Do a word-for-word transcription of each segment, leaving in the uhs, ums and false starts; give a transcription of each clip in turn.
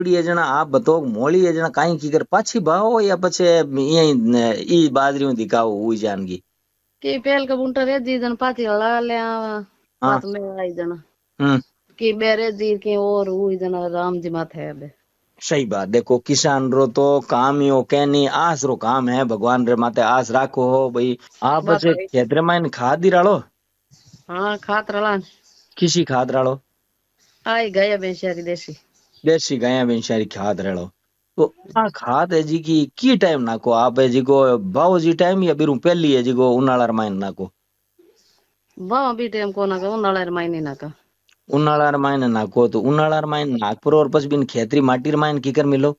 એ જણા આ બતો મોળી એ જણા કાઈ કી કર પાછી ભાવો યા પછી ઈ બાજરી દિખાવો હુઈ જાનगी की पेल का बुंटा रे दी जन पाती हला ले पात में आई जना हम्म की बेरे दी की और हुई जना राम जी माथे है बे सही बात। देखो किसान रो तो काम यो के नहीं आस रो काम है, भगवान रे माते आस राखो हो भाई। आप बचे खेतर में खाद डालो? हाँ खाद रला किसी खाद डालो? आई गया बेचारी देसी देसी गाया बेचारी खाद डालो। तो आ खाद है जी की की टाइम नाको आप है जी को भाव जी टाइम या बिरु पहली है जी को उनाळा माइन नाको? भाव भी टाइम को नाका उनाळा माइन नाका उनाळा माइन नाको तो उनाळा माइन नागपुर और पछ बिन खेतरी माटी माइन कीकर मिलो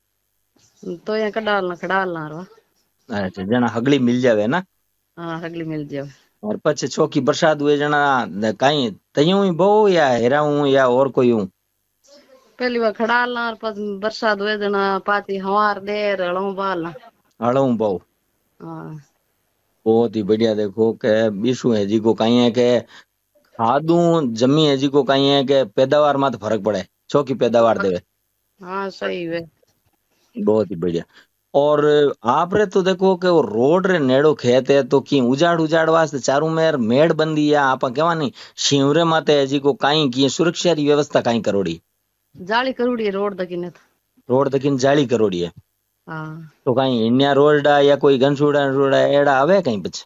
तो यहाँ कडालना कडालना रो अच्छा जना हगली मिल जावे ना? हाँ हगली मिल जावे और पछे छोकी बरसात हुए जना कहीं तयूं ही बो या हेराऊं या और कोई हूं पहली बार खडालना और पछ बरसात हुए जना पाती हवार देर हळों बालना हड़ऊं बो। हाँ बहुत ही बढ़िया। देखो के बीसू है जी को कहीं है के खादू जमी है जी को कहीं है के पैदावार में तो फर्क पड़े छोकी पैदावार देवे। हाँ सही है बहुत ही बढ़िया। और आप रे तो देखो कि वो रोड रे नेड़ो खेत है तो की उजाड़ उजाड़ वास्ते चारों मेर मेड़ बंदी है आप केवा नहीं शिवरे माते है जी को कहीं की सुरक्षा री व्यवस्था कहीं करोड़ी? जाली करोड़ी रोड दकिने रोड दकिन जाली करोड़ी है। हाँ तो कहीं इंडिया रोड या कोई घनसूड़ा रोड एड़ा आवे कहीं पछ?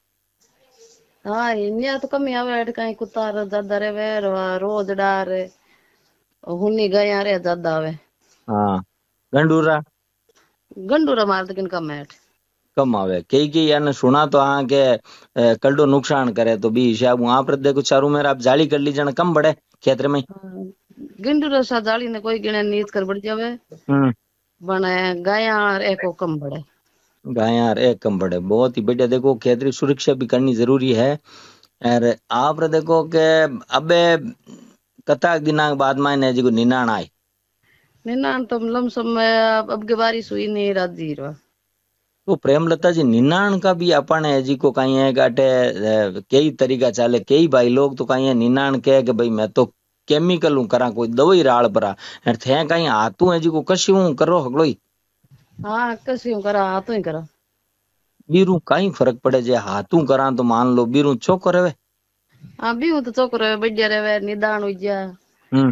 हाँ इंडिया तो कमी आवे कहीं कुत्ता ज्यादा रे वे रोज डार हुनी गया रे ज्यादा आवे। हाँ गंडूरा गंडूरा मार दकिन कम है कम आवे कई कई याने सुना तो हाँ के कल्डो नुकसान करे तो भी हिसाब वहां पर देखो चारों मेर आप जाली कर लीजिए कम बढ़े खेतर में गंडूरा सा जाली ने कोई गिने नीच कर बढ़ जावे बने गाया एको कम बढ़े गाया एक कम बढ़े। बहुत ही बढ़िया। देखो खेतरी सुरक्षा भी करनी जरूरी है। और आप देखो के अबे कताक दिना बाद में जी को निनाण आए निनाण तो लमसम अब के बारिश हुई नहीं राजी रहा तो प्रेमलता जी निनाण का भी अपन है जी को कहीं है गाटे कई तरीका चाले कई भाई लोग तो कहीं है निनाण कहे कि भाई मैं तो केमिकल हूँ करा कोई दवाई राल परा थे कहीं हाथू है जी को कशी हूँ करो हगलोई हाँ कशी हूँ करा हाथू ही करा बीरू कहीं फर्क पड़े जे हाथू करा तो मान लो बीरू चौको रहे। हाँ बीरू तो चौको रहे बढ़िया रहे निदान हो जा हम्म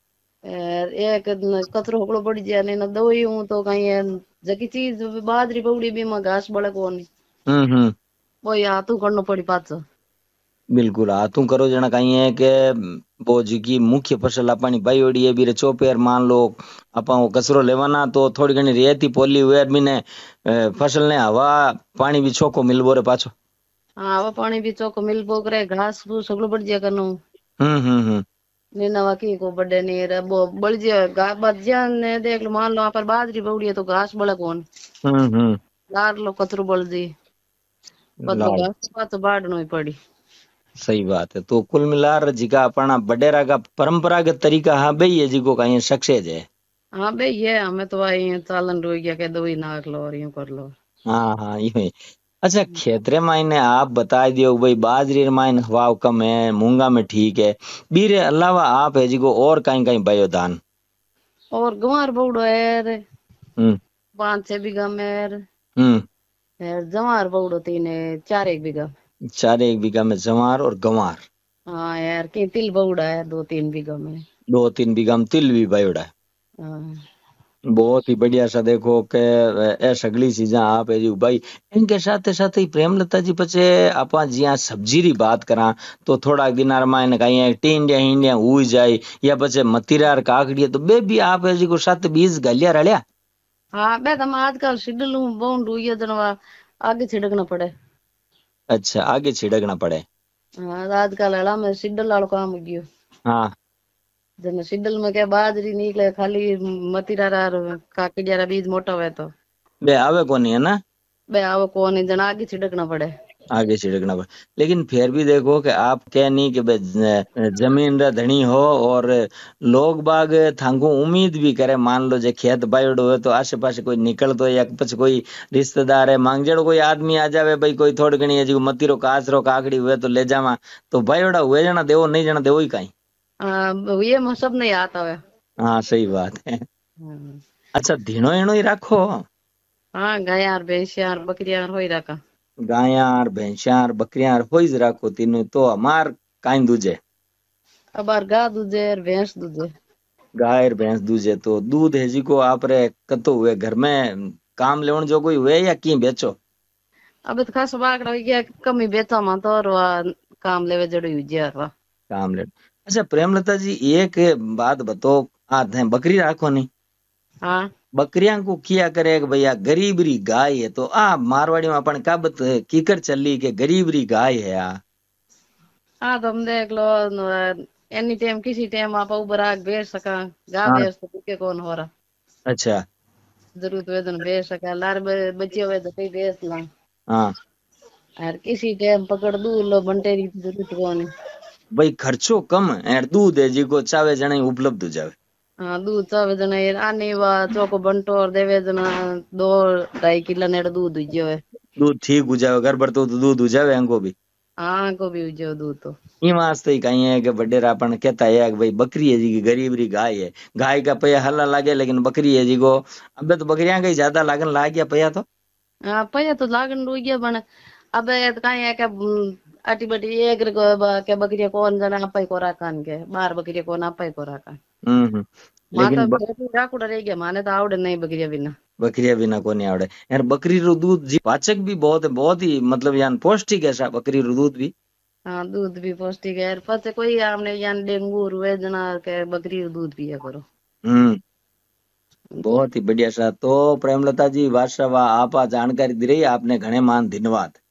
एक कचरो हकड़ो पड़ जाए ने दवाई हूँ तो कहीं जकी चीज बाजरी पौड़ी भी में घास बड़े को नहीं हम्म हम्म वो हाथू करनो पड़ी पाचो बिल्कुल हाथू करो जना कहीं है के वो जी की मुख्य फसल अपनी भाई ओडी है बीरे चौपेर मान लो अपा वो कचरो लेवाना तो थोड़ी घनी रेती पोली हुए बिने फसल ने हवा पानी भी छोको मिलबो रे पाछो। हाँ हवा पानी भी चौको मिलबो करे घास फूस सगलो बढ़ जाए करनो हम्म हम्म हम्म नीना की को बड़े नहीं रे वो बढ़ जाए घास बजिया ने देख लो मान लो आप पर बाजरी पौड़ी है तो घास बड़े कौन हम्म हम्म लार लो कचरो बढ़ जी बदलो घास पातो बाढ़नो ही पड़ी। सही बात है। तो कुल मिलार जिका अपना बडेरा का परंपरागत तरीका हाँ बई है जिको कहीं सक्सेस है। हाँ बे ये हमें तो आई चालन रोई गया के दो ही नाक लो और यूं कर लो। हाँ हाँ ये अच्छा खेतरे मायने आप बता दियो भाई बाजरी मायने हवा कम है मूंगा में ठीक है बीरे अलावा आप है जिको और कहीं कहीं बयो धान और गंवार बौड़ो है रे हम्म पांच छह बीघा में हम्म जवार बौड़ो तीन चार एक बीघा चार एक बीघा में जवार और गंवार। हाँ यार की तिल बौड़ा है दो तीन बीघा में दो तीन बीघा में तिल भी बयोड़ा है। हाँ बहुत ही बढ़िया सा। देखो के ए सगली चीजा आप है जी भाई इनके साथ साथ ही प्रेमलता जी पचे आपा जिया सब्जी री बात करा तो थोड़ा दिनार में कहीं टींडिया हिंडिया हुई जाए या पचे मतीरार काकड़ी तो बे भी आप है जी को साथ बीज गलिया रलिया। हाँ बे तम आजकल शिडल बोंड ये जनवा आगे छिड़कना पड़े। अच्छा आगे छिड़कना पड़े। हाँ आजकल हला में शिडल वालो काम हो गयो। हाँ जन शिडल में क्या बाजरी निकले खाली मतीरा काकड़िया बीज मोटा हुए तो बे आवे कोनी है ना बे आओ कौन जन आगे छिड़कना पड़े आगे छिड़कना पड़े। लेकिन फिर भी देखो कि आप कह नहीं कि जमीन रा धनी हो और लोग बाग थांगू उम्मीद भी करे मान लो जे खेत बायोड़ो है तो आसे पासे कोई निकल तो या पछ कोई रिश्तेदार है मांगजेड़ो कोई आदमी आ जावे भाई कोई थोड़ी घनी है जी मतीरो काचरो काकड़ी हुए तो ले जावा तो बायोड़ा हुए जना देवो नहीं जना देवो ही कहीं हाँ ये सब नहीं आता है। हाँ सही बात है। अच्छा धीनो एनो ही राखो। हाँ गाय और भैंसिया और बकरिया होई रखा। गायार भैंसार बकरियार हो જ રાખો तीनों तो अमार काई दूजे। अबार गा दूजे और भैंस दूजे। गाय और भैंस दूजे तो दूध है जी को आप रे कतो हुए घर में काम लेवन जो कोई हुए या की बेचो। अब तो खास बाकड़ा हो गया कमी बेचा मा तो और वह काम लेवे जड़ी हुई यार वाह। काम ले। अच्छा प्रेमलता जी एक बात बताओ। आ थे बकरी राखो नहीं। हाँ बकरियां को किया करे कि भैया गरीब री गाय है तो आ मारवाड़ी में अपन काबत कीकर चली के गरीब री गाय है आ। हाँ तो हम देख लो एनी टाइम किसी टाइम आप ऊबर आग बेच सका। गा हाँ बेच तो पीके कौन हो रहा। अच्छा जरूरत वे तो बेच सका लार ब- बचे हुए तो कहीं बेच ला। हाँ और किसी टाइम पकड़ दू लो बंटेरी की जरूरत कौन। भाई खर्चो कम है दूध है जी को चावे जने उपलब्ध हो जावे। हाँ दूध चावे जना ये आने वा चौको बंटो और देवे जना दो ढाई किलो नेड़ दूध हुई है। दूध ठीक हो जावे घर पर तो दूध हो जावे अंगो भी। हाँ को भी हुई दूध तो। ई वास्ते ही कहीं है कि बडेरा अपन कहता है कि भाई बकरी है जी की गरीब री गाय है। गाय का पैया हल्ला लागे लेकिन बकरी है जी को अब तो बकरियां का ही ज्यादा लागन लाग गया पैया तो। हाँ पहिया तो लागन रुई गया बने। अब ये तो कहीं है के हम्म, अटी बटी एक रे को ब- के बकरिया कौन जना आपा ही को राखान के बार बकरिया कौन आपा ही को राखान। हम्म हम्म। माँ तो लेकिन ब, खेती राकुड़ा रह गया माने तो आवड़े नहीं बकरिया बिना। बकरिया बिना को नहीं आवड़े। यार बकरी रो दूध जी पाचक भी बहुत है बहुत ही मतलब यान पौष्टिक है सा बकरी रो दूध भी। हाँ दूध भी पौष्टिक है और पचे कोई आपने यान डेंगू हुए जना के बकरी का दूध पिया करो। हम्म बहुत ही बढ़िया सा तो प्रेमलता जी वाह आप आ जानकारी दी रही आपने घणे मान धन्यवाद।